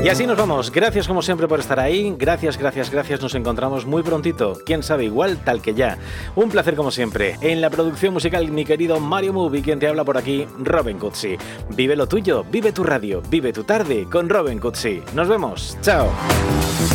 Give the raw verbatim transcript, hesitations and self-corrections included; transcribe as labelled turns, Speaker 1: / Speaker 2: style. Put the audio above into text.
Speaker 1: Y así nos vamos. Gracias como siempre por estar ahí. Gracias, gracias, gracias. Nos encontramos muy prontito. Quién sabe, igual tal que ya. Un placer como siempre. En la producción musical, mi querido Mario Movie, quien te habla por aquí, Robin Cutsi. Vive lo tuyo, vive tu radio, vive tu tarde con Robin Cutsi. Nos vemos. Chao.